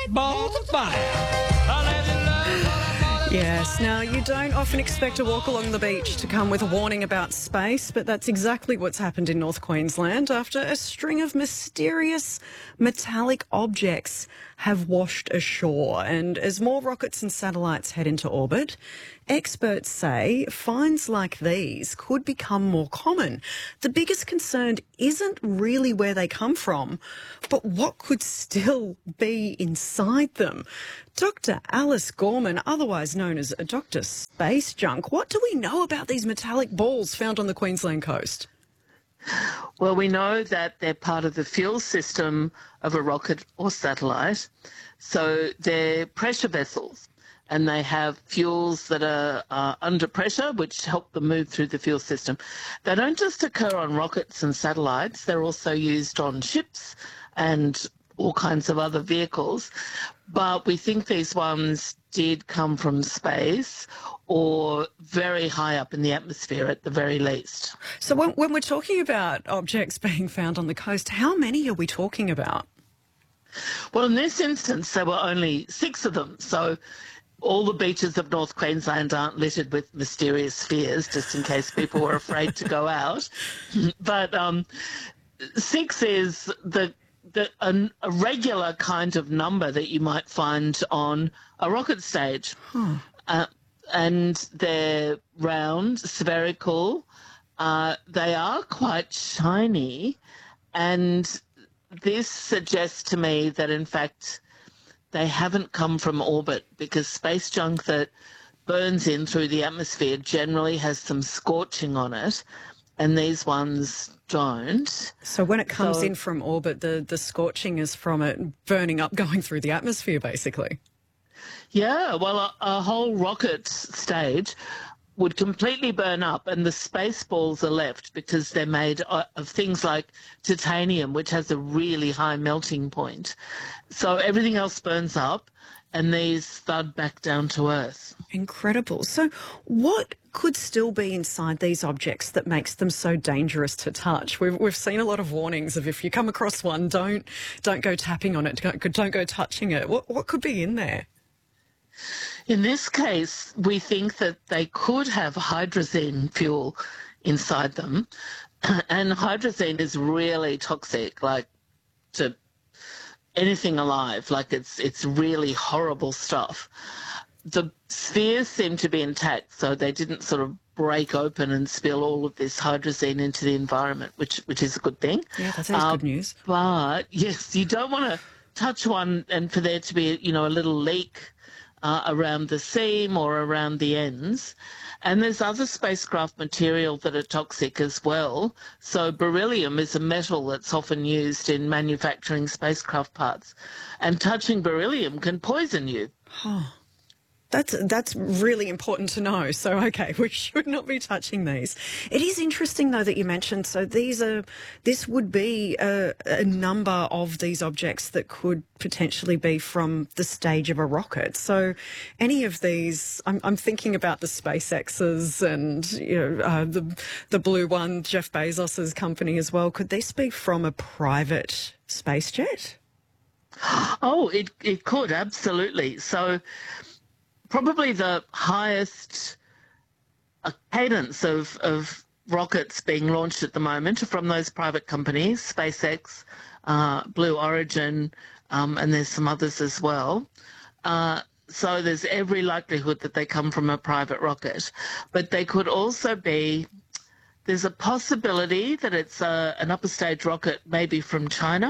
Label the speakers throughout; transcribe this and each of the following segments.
Speaker 1: balls of fire.
Speaker 2: Yes, now you don't often expect a walk along the beach to come with a warning about space, but that's exactly what's happened in North Queensland after a string of mysterious metallic objects have washed ashore. And as more rockets and satellites head into orbit, experts say finds like these could become more common. The biggest concern isn't really where they come from, but what could still be inside them. Dr. Alice Gorman, otherwise known as Dr. Space Junk, what do we know about these metallic balls found on the Queensland coast?
Speaker 3: Well, we know that they're part of the fuel system of a rocket or satellite. So they're pressure vessels, and they have fuels that are under pressure, which help them move through the fuel system. They don't just occur on rockets and satellites. They're also used on ships and all kinds of other vehicles. But we think these ones did come from space or very high up in the atmosphere at the very least.
Speaker 2: So when we're talking about objects being found on the coast, how many are we talking about?
Speaker 3: Well, in this instance, there were only 6 of them. So all the beaches of North Queensland aren't littered with mysterious spheres, just in case people were afraid to go out. But 6 is a regular kind of number that you might find on a rocket stage. And they're round, spherical. They are quite shiny. And this suggests to me that, in fact, they haven't come from orbit, because space junk that burns in through the atmosphere generally has some scorching on it, and these ones don't.
Speaker 2: So when it comes in from orbit, the scorching is from it burning up, going through the atmosphere, basically.
Speaker 3: Yeah, well, a whole rocket stage would completely burn up, and the space balls are left because they're made of things like titanium, which has a really high melting point. So everything else burns up, and these thud back down to Earth.
Speaker 2: Incredible. So what could still be inside these objects that makes them so dangerous to touch? We've seen a lot of warnings of, if you come across one, don't go tapping on it, don't go touching it. What could be in there?
Speaker 3: In this case, we think that they could have hydrazine fuel inside them, and hydrazine is really toxic, like to anything alive. Like it's really horrible stuff. The spheres seem to be intact, so they didn't sort of break open and spill all of this hydrazine into the environment, which is a good thing.
Speaker 2: Yeah, that sounds good news.
Speaker 3: But yes, you don't want to touch one and for there to be, a little leak around the seam or around the ends. And there's other spacecraft material that are toxic as well. So beryllium is a metal that's often used in manufacturing spacecraft parts. And touching beryllium can poison you.
Speaker 2: Oh, that's really important to know. So, okay, we should not be touching these. It is interesting, though, that you mentioned, so this would be a number of these objects that could potentially be from the stage of a rocket. So any of these, I'm thinking about the SpaceX's and, the blue one, Jeff Bezos's company as well. Could this be from a private space jet?
Speaker 3: Oh, it could, absolutely. So probably the highest cadence of rockets being launched at the moment are from those private companies, SpaceX, Blue Origin, and there's some others as well. So there's every likelihood that they come from a private rocket. But they could also be, there's a possibility that it's an upper stage rocket maybe from China.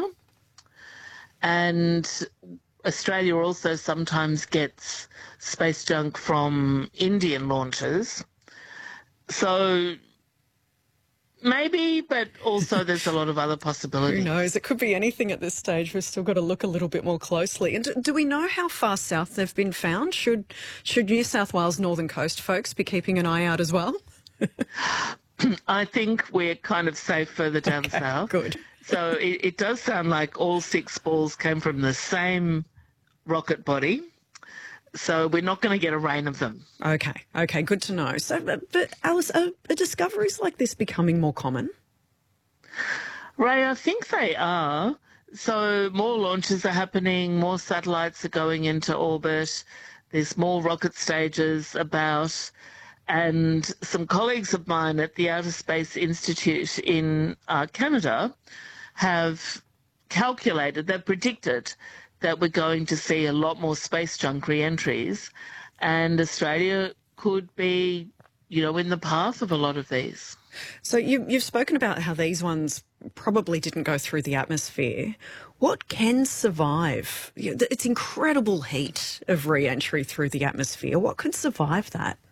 Speaker 3: And Australia also sometimes gets space junk from Indian launches. So maybe, but also there's a lot of other possibilities.
Speaker 2: Who knows? It could be anything at this stage. We've still got to look a little bit more closely. And do we know how far south they've been found? Should New South Wales Northern Coast folks be keeping an eye out as well?
Speaker 3: I think we're kind of safe further down south.
Speaker 2: Good.
Speaker 3: So it does sound like all 6 balls came from the same rocket body. So we're not going to get a rain of them.
Speaker 2: Okay, good to know. So, but Alice, are discoveries like this becoming more common?
Speaker 3: Ray, I think they are. So more launches are happening, more satellites are going into orbit, there's more rocket stages about, and some colleagues of mine at the Outer Space Institute in Canada have calculated, they've predicted that we're going to see a lot more space junk re-entries, and Australia could be, in the path of a lot of these.
Speaker 2: So you've spoken about how these ones probably didn't go through the atmosphere. What can survive? It's incredible heat of re-entry through the atmosphere. What could survive that?